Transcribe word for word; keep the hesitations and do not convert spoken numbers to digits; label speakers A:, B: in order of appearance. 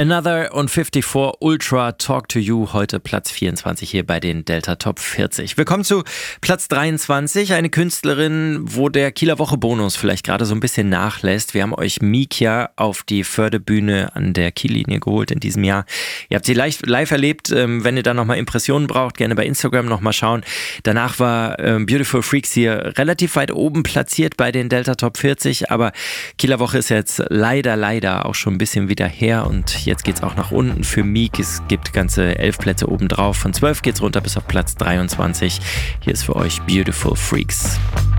A: Another und fünfundfünfzig Ultra Talk to You, heute Platz vierundzwanzig hier bei den Delta Top vierzig. Wir kommen zu Platz dreiundzwanzig, eine Künstlerin, wo der Kieler Woche Bonus vielleicht gerade so ein bisschen nachlässt. Wir haben euch Mikia auf die Förderbühne an der Kiellinie geholt in diesem Jahr. Ihr habt sie live, live erlebt. Wenn ihr da nochmal Impressionen braucht, gerne bei Instagram nochmal schauen. Danach war ähm, Beautiful Freaks hier relativ weit oben platziert bei den Delta Top vierzig, aber Kieler Woche ist jetzt leider, leider auch schon ein bisschen wieder her und jetzt geht's auch nach unten für Meek. Es gibt ganze elf Plätze oben drauf. Von zwölf geht's runter bis auf Platz dreiundzwanzig. Hier ist für euch Beautiful Freaks.